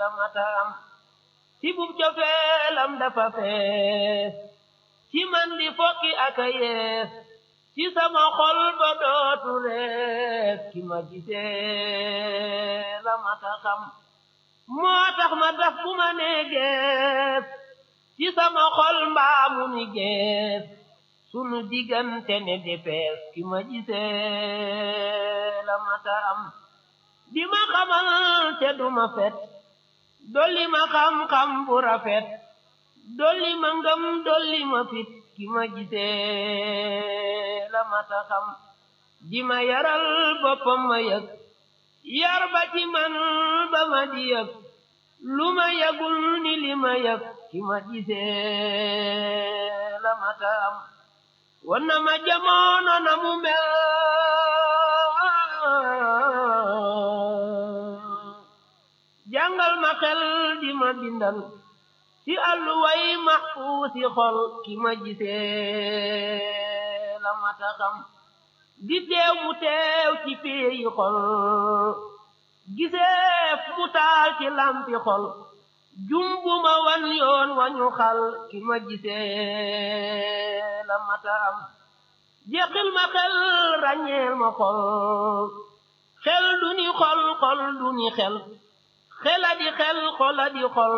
la mata am ci bub cofeelam dafa fees ci man di fokki ak a yees ci sama xol ba dootu rees ki ma gisee la mata xam moo tax ma daf bu ma nee gees ci sama xol mbaamu ni gees sunu diggante ne defees ki ma gisee la mata am di ma xamal te du ma fet dolli ma xam-xam bu rafet dolli ma ngëm dolli ma fit ki ma gisee la mata xam di ma yaral boppam ma yëg yar ba ci man ba ma di yëg lu ma yëgul ni li ma yëg ki ma gisee la mata am wan na ma jamono na mu mel jàngal ma xel di ma bindal ci alluway maxfuusi xol ki ma gisee la mata xam di teew mu teew ci péeyi xol giseef mu taal ci lampi xol jumbuma wan yoon wañu xal ki ma gisee la mata am jeqil ma xel ràññeel ma xol xel du ni xol xol du ni xel xela di xel xola di xol